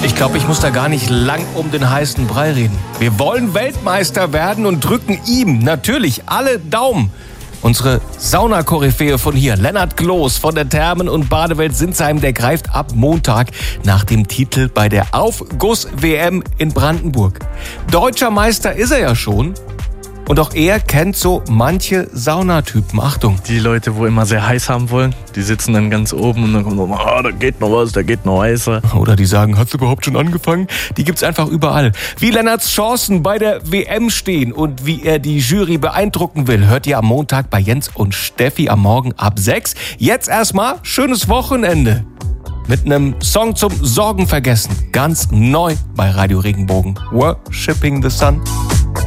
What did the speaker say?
Ich glaube, ich muss da gar nicht lang um den heißen Brei reden. Wir wollen Weltmeister werden und drücken ihm natürlich alle Daumen. Unsere Saunakoryphäe von hier, Lennart Gloß von der Thermen- und Badewelt Sinsheim, der greift ab Montag nach dem Titel bei der Aufguss-WM in Brandenburg. Deutscher Meister ist er ja schon. Und auch er kennt so manche Saunatypen. Achtung. Die Leute, wo immer sehr heiß haben wollen, die sitzen dann ganz oben und dann kommt noch, da geht noch was, da geht noch heißer. Oder die sagen, hat's überhaupt schon angefangen? Die gibt's einfach überall. Wie Lennarts Chancen bei der WM stehen und wie er die Jury beeindrucken will, hört ihr am Montag bei Jens und Steffi am Morgen ab 6. Jetzt erstmal schönes Wochenende. Mit einem Song zum Sorgenvergessen. Ganz neu bei Radio Regenbogen. Worshipping the Sun.